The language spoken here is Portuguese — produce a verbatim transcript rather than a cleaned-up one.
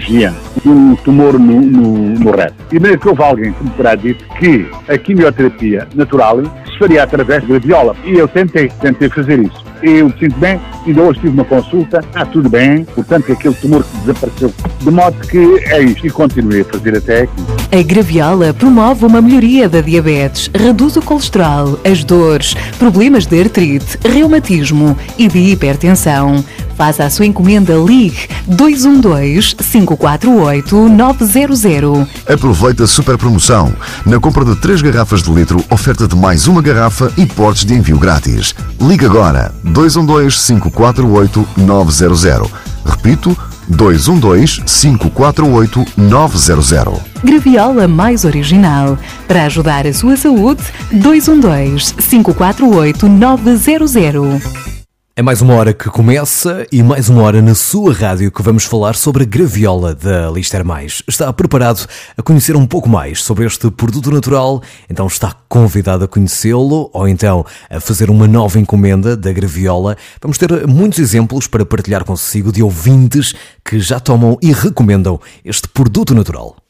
cirurgia um tumor no, no, no reto. E mesmo que houve alguém que me terá dito que a quimioterapia natural se faria através da graviola. E eu tentei, tentei fazer isso. Eu me sinto bem, ainda hoje tive uma consulta, está tudo bem, portanto aquele tumor que desapareceu. De modo que é isto, e continuei a fazer até aqui. A graviola promove uma melhoria da diabetes, reduz o colesterol, as dores, problemas de artrite, reumatismo e de hipertensão. Faça a sua encomenda, ligue dois um dois, cinco quatro oito, nove zero zero. Aproveite a super promoção. Na compra de três garrafas de litro, oferta de mais uma garrafa e portes de envio grátis. Ligue agora dois um dois, cinco quatro oito, nove zero zero. Repito, dois um dois, cinco quatro oito, nove zero zero. Graviola mais original. Para ajudar a sua saúde, dois um dois, cinco quatro oito, nove zero zero. É mais uma hora que começa e mais uma hora na sua rádio que vamos falar sobre a graviola da Lister Mais. Está preparado a conhecer um pouco mais sobre este produto natural? Então está convidado a conhecê-lo ou então a fazer uma nova encomenda da graviola. Vamos ter muitos exemplos para partilhar consigo de ouvintes que já tomam e recomendam este produto natural.